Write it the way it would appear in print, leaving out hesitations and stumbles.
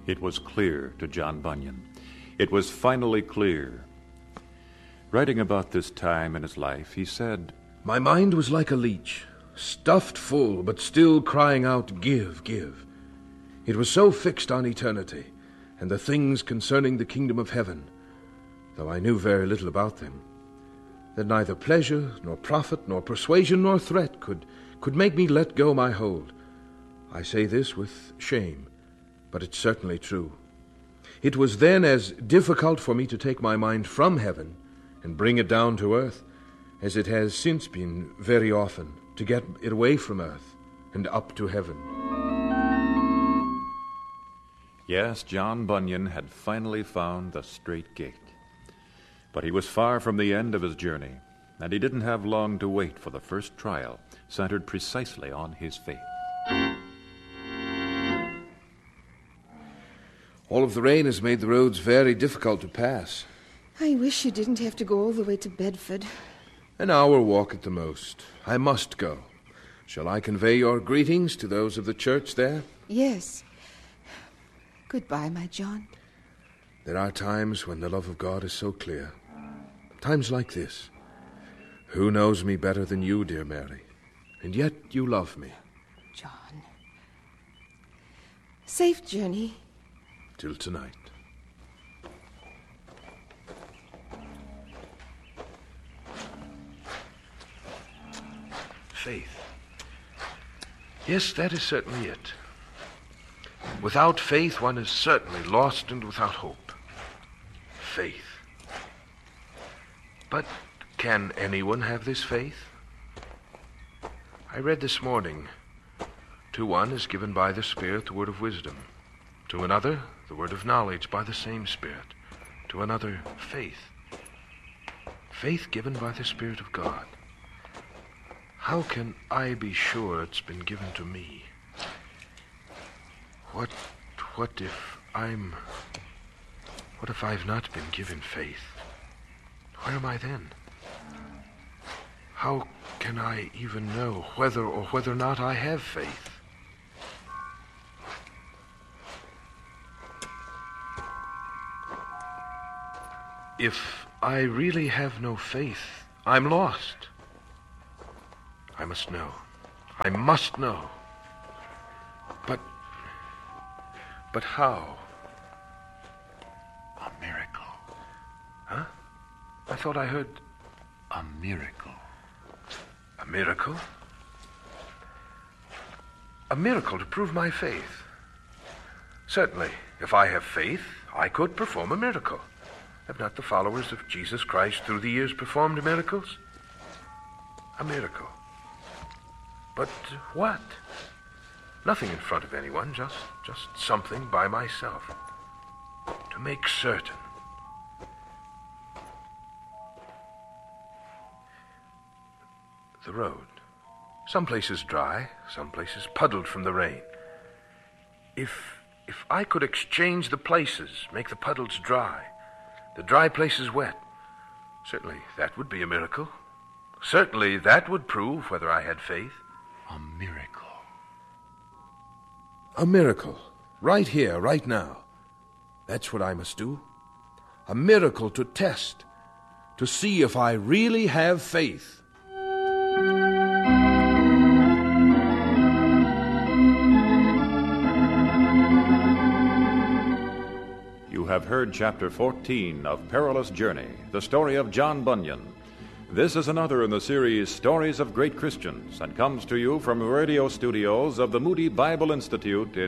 It was clear to John Bunyan. It was finally clear. Writing about this time in his life, he said, "My mind was like a leech, stuffed full, but still crying out, 'Give, give.' It was so fixed on eternity, and the things concerning the kingdom of heaven, though I knew very little about them, that neither pleasure, nor profit, nor persuasion, nor threat could make me let go my hold. I say this with shame, but it's certainly true. It was then as difficult for me to take my mind from heaven and bring it down to earth as it has since been very often to get it away from earth and up to heaven." Yes, John Bunyan had finally found the straight gate. But he was far from the end of his journey, and he didn't have long to wait for the first trial, centered precisely on his faith. All of the rain has made the roads very difficult to pass. I wish you didn't have to go all the way to Bedford. An hour walk at the most. I must go. Shall I convey your greetings to those of the church there? Yes. Goodbye, my John. There are times when the love of God is so clear. Times like this. Who knows me better than you, dear Mary? And yet you love me. John. Safe journey. Till tonight. Faith. Yes, that is certainly it. Without faith, one is certainly lost and without hope. Faith. But can anyone have this faith? I read this morning, to one is given by the Spirit the word of wisdom, to another the word of knowledge by the same Spirit, to another faith. Faith given by the Spirit of God. How can I be sure it's been given to me? What if I've not been given faith? Where am I then? How can I even know whether or not I have faith? If I really have no faith, I'm lost. I must know. I must know. But how? A miracle. Huh? I thought I heard... A miracle. A miracle? A miracle to prove my faith. Certainly, if I have faith, I could perform a miracle. Have not the followers of Jesus Christ through the years performed miracles? A miracle. But what? Nothing in front of anyone, just something by myself. To make certain. The road. Some places dry, some places puddled from the rain. If I could exchange the places, make the puddles dry, the dry places wet, certainly that would be a miracle. Certainly that would prove whether I had faith. A miracle. A miracle. Right here, right now. That's what I must do. A miracle to test, to see if I really have faith. You have heard Chapter 14 of Perilous Journey, the story of John Bunyan. This is another in the series Stories of Great Christians, and comes to you from radio studios of the Moody Bible Institute in